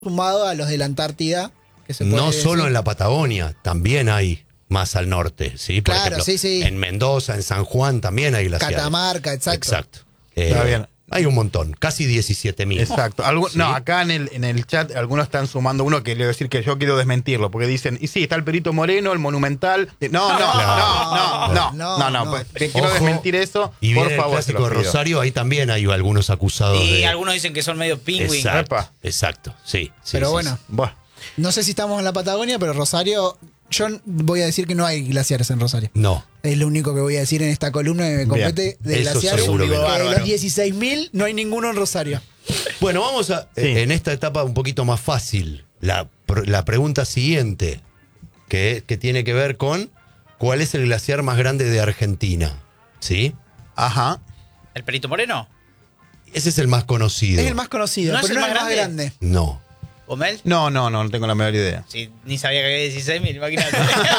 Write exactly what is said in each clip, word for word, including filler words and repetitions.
sumado a los de la Antártida. Que se No puede solo decir. en la Patagonia, también hay más al norte, ¿sí? Por Claro, ejemplo, sí, sí. en Mendoza, en San Juan también hay glaciares. Catamarca, exacto. Exacto. Eh, Está bien. Hay un montón, casi diecisiete mil. Exacto. Algu- ¿Sí? No, acá en el, en el chat algunos están sumando uno que le voy a decir que yo quiero desmentirlo, porque dicen, y sí, está el Perito Moreno, el Monumental. No, no, no, no, no, no, no, no, no, no. pues, te quiero Ojo, desmentir eso, Y por viene favor. el se clásico los de pido. Rosario, ahí también hay algunos acusados Y de... algunos dicen que son medio pingüin. Exacto, Epa. exacto, sí. sí, Pero sí, bueno, sí. Buah. no sé si estamos en la Patagonia, pero Rosario, yo voy a decir que no hay glaciares en Rosario. No, Es lo único que voy a decir en esta columna que me compete de Eso glaciares. seguro que no. De los dieciséis mil no hay ninguno en Rosario. bueno, vamos a, Sí. eh, en esta etapa un poquito más fácil, la, pr- la pregunta siguiente, que, que tiene que ver con ¿cuál es el glaciar más grande de Argentina? ¿Sí? Ajá. ¿El Perito Moreno? Ese es el más conocido. Es el más conocido, ¿No es pero el no es el más más grande. No. ¿O Mel? No, no, no, no tengo la menor idea. Sí, ni sabía que había dieciséis mil, imagínate.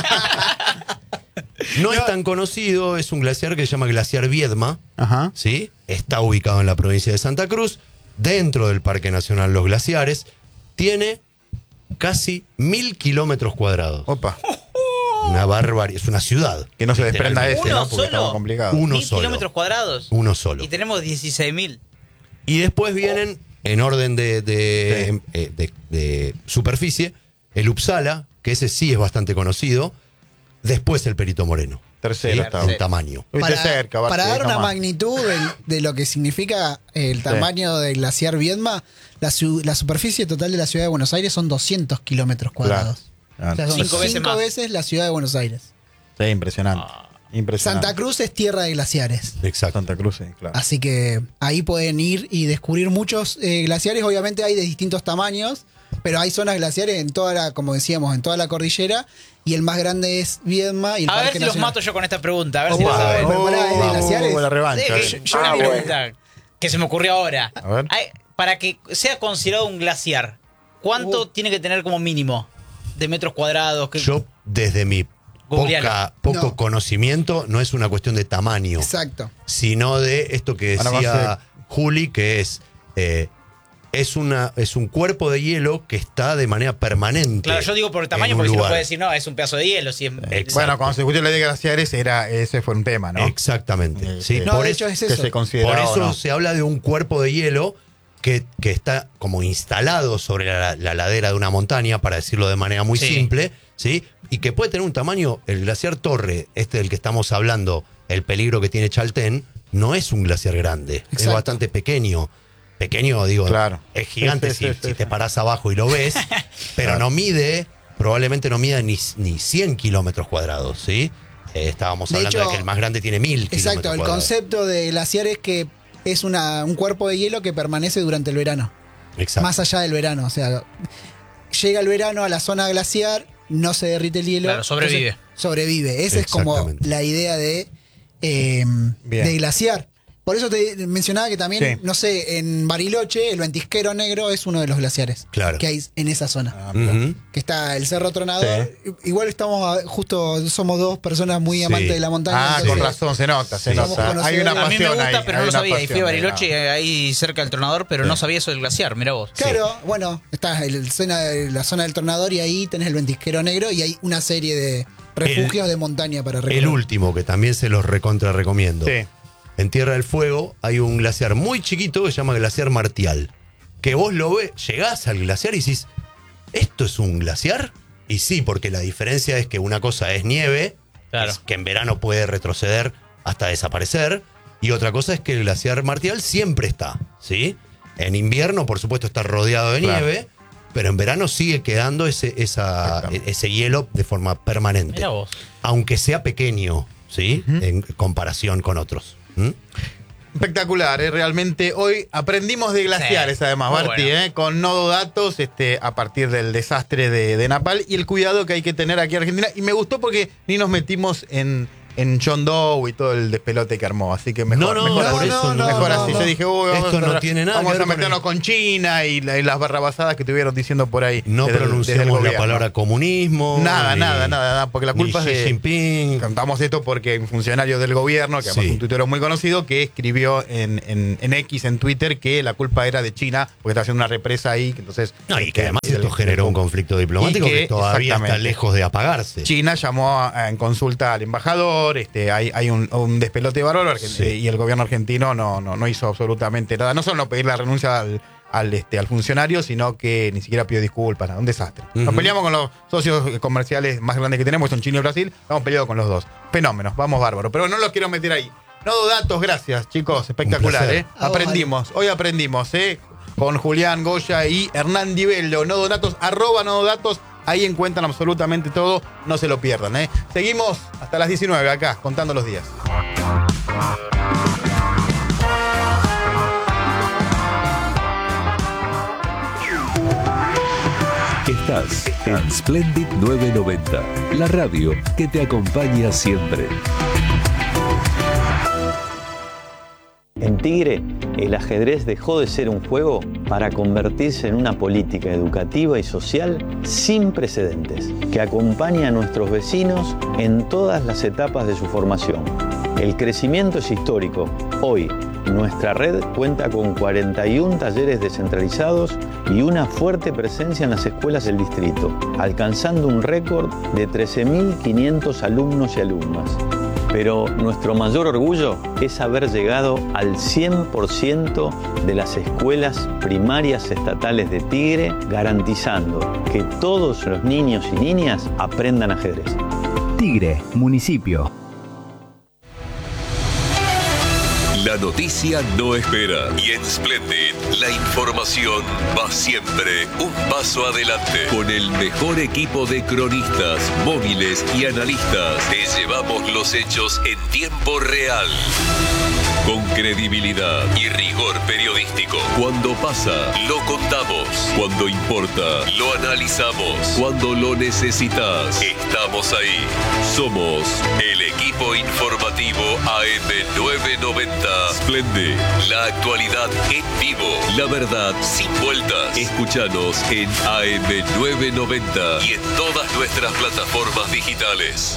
No es tan conocido, es un glaciar que se llama Glaciar Viedma, Ajá. ¿sí? Está ubicado en la provincia de Santa Cruz, dentro del Parque Nacional Los Glaciares, tiene casi mil kilómetros cuadrados. Opa. Una barbaridad, es una ciudad. Que no se desprenda literalmente. ese, ¿Uno ¿no? Porque está solo? muy complicado. Uno Mil solo. kilómetros cuadrados. Uno solo. Y tenemos dieciséis mil. Y después vienen, en orden de, de, Sí. em, eh, de- de superficie, el Uppsala, que ese sí es bastante conocido. Después el Perito Moreno. Tercero ¿sí? está. En tamaño. Viste Para, cerca, para Barcelona, dar una más. magnitud del- de, lo que significa el tamaño del glaciar Viedma, la, ciu- la superficie total de la ciudad de Buenos Aires son doscientos kilómetros cuadrados. Claro. O sea, son Cinco cinco, veces veces, más. la ciudad de Buenos Aires. Sí, impresionante. Impresionante. Santa Cruz es tierra de glaciares. Exacto. Santa Cruz, sí, claro. Así que ahí pueden ir y descubrir muchos eh, glaciares. Obviamente hay de distintos tamaños, pero hay zonas glaciares en toda la, como decíamos, en toda la cordillera. Y el más grande es Viedma y el A ver Parque si los Nacional. mato yo con esta pregunta. A ver si Opa, lo saben. pero pará, ¿es de vamos, glaciares? la revancha. Sí, que eh. yo, yo una pregunta que se me ocurrió ahora. A ver. Hay- para que sea considerado un glaciar, ¿cuánto Uh. tiene que tener como mínimo de metros cuadrados? ¿Qué- Yo, desde mi Googlealo. poca, poco No. conocimiento, no es una cuestión de tamaño, Exacto. sino de esto que Ahora decía va a Juli, que es, eh, es, una, es un cuerpo de hielo que está de manera permanente. Claro, yo digo por el en tamaño, un porque si no lugar. puede decir, no, es un pedazo de hielo. Si es, Exacto. Bueno, cuando se escuchó la ley de glaciares, era, ese fue un tema, ¿no? Exactamente. Eh, sí, eh, No, por de eso, hecho es que eso. se considera. por eso ¿no? se habla de un cuerpo de hielo que, que está como instalado sobre la, la ladera de una montaña, para decirlo de manera muy Sí. simple, ¿sí? Y que puede tener un tamaño, el glaciar Torre, este del que estamos hablando, el peligro que tiene Chaltén, no es un glaciar grande, es Exacto. bastante pequeño. Pequeño, digo, Claro. es gigante Sí, sí, si, sí, si sí. te parás abajo y lo ves, pero Claro. no mide, probablemente no mida ni, ni cien kilómetros cuadrados, ¿sí? Eh, estábamos De hablando hecho, de que el más grande tiene mil kilómetros Exacto, el cuadrados. concepto de glaciar es que es una, un cuerpo de hielo que permanece durante el verano. Exacto. Más allá del verano. O sea, llega el verano a la zona glaciar, no se derrite el hielo. Claro, sobrevive. entonces sobrevive. Esa es como Exactamente. la idea de, eh, Bien. de glaciar. Por eso te mencionaba que también, Sí. no sé, en Bariloche, el Ventisquero Negro es uno de los glaciares Claro. que hay en esa zona. Ah, mira. Ujú. Que está el Cerro Tronador. Igual estamos, a- justo somos dos personas muy Sí. amantes de la montaña. Ah, entonces- con razón, se nota, se Sí. nota. Somos Hay una conocedores. A mí me pasión gusta, ahí, pero hay no lo una sabía. Y fui a pasión Bariloche, ahí, eh, ahí cerca del Tronador, pero no sabía eso del glaciar. Mirá vos. Claro, bueno, está el, zona- la zona del Tornador y ahí tenés el Ventisquero Negro y hay una serie de refugios de montaña para recorrer. El último, que también se los recontra recomiendo. Sí. En Tierra del Fuego hay un glaciar muy chiquito que se llama Glaciar Martial. Que vos lo ves, llegás al glaciar y decís, ¿esto es un glaciar? Y sí, porque la diferencia es que una cosa es nieve, Claro. es que en verano puede retroceder hasta desaparecer, y otra cosa es que el glaciar Martial siempre está, ¿sí? En invierno, por supuesto, está rodeado de Claro. nieve, pero en verano sigue quedando ese, esa, Exactamente. ese hielo de forma permanente. Mirá vos. Aunque sea pequeño, ¿sí? En comparación con otros. ¿Mm? Espectacular, ¿eh? Realmente hoy aprendimos de glaciares, Sí, además, muy Barty, bueno. ¿eh? Con nodo datos este, a partir del desastre de, de Napal y el cuidado que hay que tener aquí en Argentina. Y me gustó porque ni nos metimos en, en John Doe y todo el despelote que armó. Así que mejor, No, no, mejor, por así, eso no, mejor no, así. no. Yo dije, uy, vamos, Esto a, no tiene nada vamos que a ver con meternos el- con China y, la- y las barrabasadas que estuvieron diciendo por ahí. No desde el- desde el pronunciamos la gobierno. palabra comunismo. Nada, ni- nada, nada, nada, porque la ni culpa es Xi de... Jinping. Contamos esto porque hay un funcionario del gobierno, que además Sí. es un tuitero muy conocido, que escribió en, en, en X, en Twitter, que la culpa era de China, porque está haciendo una represa ahí, que entonces... No, y que este, además del- esto generó un conflicto diplomático Y que, que, todavía está exactamente. lejos de apagarse. China llamó a- en consulta al embajador, este, hay, hay un, un despelote bárbaro, Sí. y el gobierno argentino no, no, no hizo absolutamente nada. No solo no pedir la renuncia al, al, este, al funcionario, sino que ni siquiera pidió disculpas, nada, un desastre. Nos Ujú. peleamos con los socios comerciales más grandes que tenemos, que son China y Brasil, estamos peleados con los dos. Fenómenos, vamos bárbaro. Pero no los quiero meter ahí. Nodo Datos, gracias, chicos, espectacular, placer. ¿eh? Aprendimos, hoy aprendimos, ¿eh? Con Julián Goya y Hernán Divello. Nodo Datos, arroba Nodo Datos. Ahí encuentran absolutamente todo, no se lo pierdan, ¿eh? Seguimos hasta las diecinueve acá, contando los días. Estás en Splendid novecientos noventa, la radio que te acompaña siempre. En Tigre, el ajedrez dejó de ser un juego para convertirse en una política educativa y social sin precedentes, que acompaña a nuestros vecinos en todas las etapas de su formación. El crecimiento es histórico. Hoy, nuestra red cuenta con cuarenta y uno talleres descentralizados y una fuerte presencia en las escuelas del distrito, alcanzando un récord de trece mil quinientos alumnos y alumnas. Pero nuestro mayor orgullo es haber llegado al cien por ciento de las escuelas primarias estatales de Tigre, garantizando que todos los niños y niñas aprendan ajedrez. Tigre, municipio. La noticia no espera y en Splendid la información va siempre un paso adelante. Con el mejor equipo de cronistas, móviles y analistas, te llevamos los hechos en tiempo real. Con credibilidad y rigor periodístico. Cuando pasa, lo contamos. Cuando importa, lo analizamos. Cuando lo necesitas, estamos ahí. Somos el equipo informativo A M novecientos noventa. Splendid, la actualidad en vivo. La verdad sin vueltas. Escúchanos en A M novecientos noventa y en todas nuestras plataformas digitales.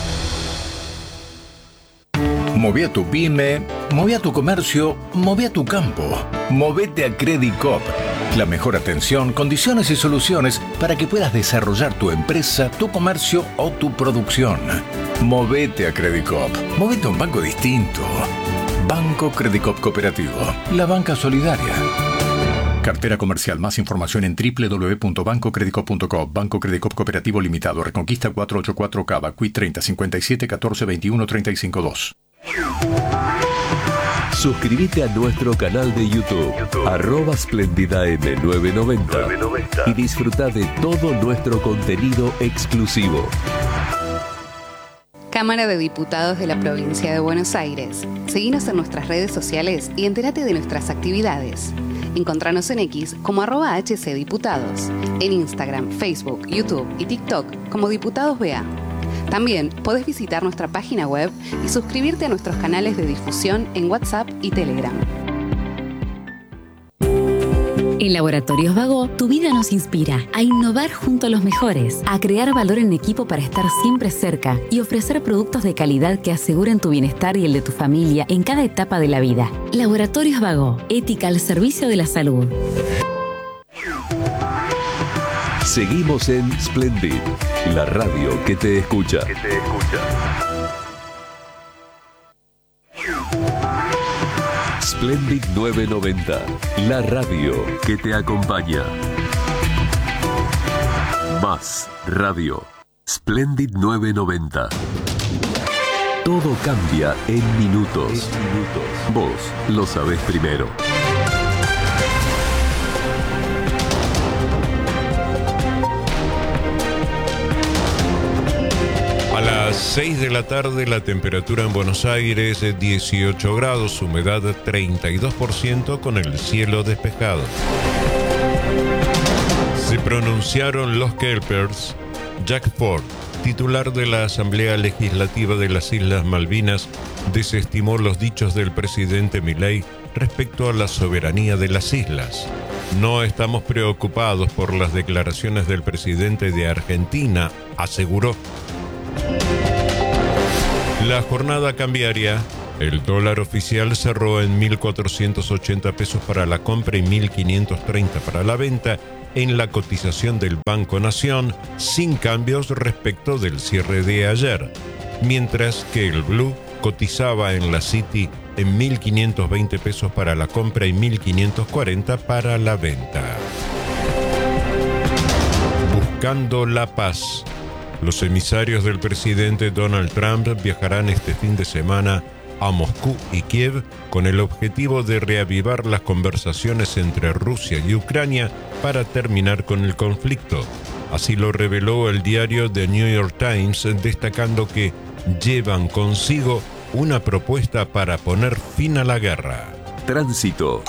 Moví a tu pyme, moví a tu comercio, moví a tu campo. Movete a Credit Coop. La mejor atención, condiciones y soluciones para que puedas desarrollar tu empresa, tu comercio o tu producción. Movete a Credit Coop. Movete a un banco distinto. Banco Credit Coop Cooperativo. La banca solidaria. Cartera comercial. Más información en doble u doble u doble u punto banco credit coop punto com. Banco Credit Coop Cooperativo Limitado. Reconquista cuatrocientos ochenta y cuatro Cava. Q I treinta cincuenta y siete catorce veintiuno treinta y cinco dos. Suscríbete a nuestro canal de YouTube, YouTube. arroba Splendida M novecientos noventa y disfruta de todo nuestro contenido exclusivo. Cámara de Diputados de la Provincia de Buenos Aires. Seguinos en nuestras redes sociales y entérate de nuestras actividades. Encontranos en X como arroba H C Diputados, en Instagram, Facebook, YouTube y TikTok como Diputados B A. También podés visitar nuestra página web y suscribirte a nuestros canales de difusión en WhatsApp y Telegram. En Laboratorios Vago, tu vida nos inspira a innovar junto a los mejores, a crear valor en equipo para estar siempre cerca y ofrecer productos de calidad que aseguren tu bienestar y el de tu familia en cada etapa de la vida. Laboratorios Vago, ética al servicio de la salud. Seguimos en Splendid, la radio que te escucha. Que te escucha. Splendid novecientos noventa, la radio que te acompaña. Más radio. Splendid novecientos noventa. Todo cambia en minutos. Vos lo sabés primero. A las seis de la tarde la temperatura en Buenos Aires es dieciocho grados, humedad treinta y dos por ciento con el cielo despejado. Se pronunciaron los Kelpers, Jack Ford, titular de la Asamblea Legislativa de las Islas Malvinas, desestimó los dichos del presidente Milei respecto a la soberanía de las islas. No estamos preocupados por las declaraciones del presidente de Argentina, aseguró. La jornada cambiaria. El dólar oficial cerró en mil cuatrocientos ochenta pesos para la compra y mil quinientos treinta para la venta en la cotización del Banco Nación, sin cambios respecto del cierre de ayer, mientras que el Blue cotizaba en la City en mil quinientos veinte pesos para la compra y mil quinientos cuarenta para la venta. Buscando la paz. Los emisarios del presidente Donald Trump viajarán este fin de semana a Moscú y Kiev con el objetivo de reavivar las conversaciones entre Rusia y Ucrania para terminar con el conflicto. Así lo reveló el diario The New York Times, destacando que llevan consigo una propuesta para poner fin a la guerra. Tránsito.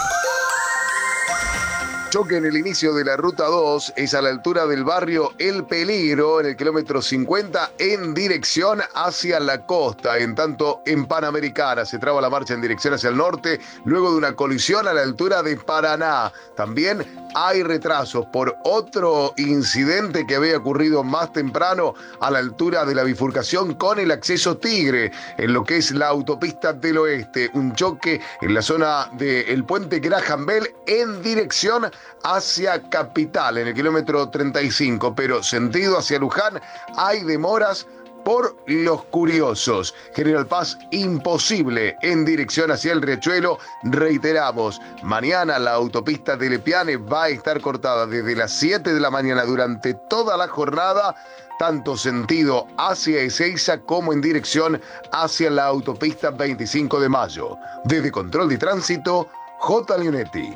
Choque en el inicio de la ruta dos, es a la altura del barrio El Peligro, en el kilómetro cincuenta, en dirección hacia la costa. En tanto, en Panamericana se traba la marcha en dirección hacia el norte, luego de una colisión a la altura de Paraná. También hay retrasos por otro incidente que había ocurrido más temprano a la altura de la bifurcación con el acceso Tigre, en lo que es la autopista del oeste. Un choque en la zona del puente Graham Bell en dirección hacia Capital, en el kilómetro treinta y cinco, pero sentido hacia Luján hay demoras por los curiosos. General Paz imposible en dirección hacia el Riachuelo. Reiteramos, mañana la autopista de Lepiane va a estar cortada desde las siete de la mañana durante toda la jornada, tanto sentido hacia Ezeiza como en dirección hacia la autopista veinticinco de mayo. Desde Control de Tránsito, J. Leonetti.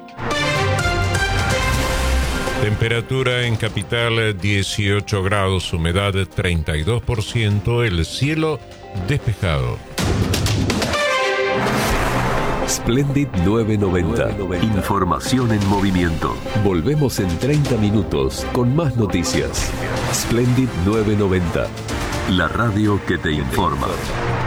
Temperatura en Capital dieciocho grados, humedad treinta y dos por ciento, el cielo despejado. Splendid novecientos noventa. Información en movimiento. Volvemos en treinta minutos con más noticias. Splendid novecientos noventa. La radio que te informa.